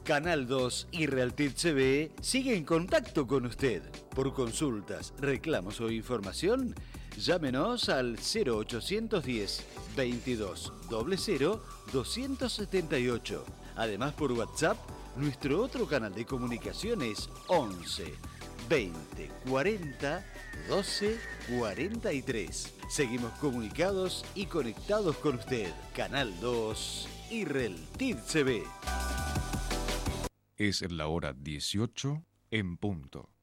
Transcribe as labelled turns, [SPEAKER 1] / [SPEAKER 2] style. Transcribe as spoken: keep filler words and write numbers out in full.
[SPEAKER 1] Canal dos y Realtiv T V sigue en contacto con usted. Por consultas, reclamos o información, llámenos al cero ochocientos diez, veintidós, cero cero, doscientos setenta y ocho. Además, por WhatsApp, nuestro otro canal de comunicación es once, veinte, cuarenta, doce, cuarenta y tres. Seguimos comunicados y conectados con usted. Canal dos y Realtiv T V.
[SPEAKER 2] Es la hora dieciocho en punto.